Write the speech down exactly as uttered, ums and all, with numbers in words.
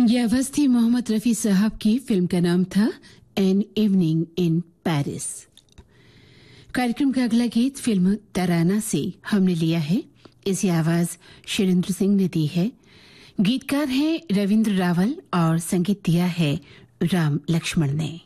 ये आवाज थी मोहम्मद रफी साहब की। फिल्म का नाम था एन इवनिंग इन पेरिस। कार्यक्रम का अगला गीत फिल्म तराना से हमने लिया है। इसी आवाज शैलेंद्र सिंह ने दी है। गीतकार हैं रविंद्र रावल और संगीत दिया है राम लक्ष्मण ने।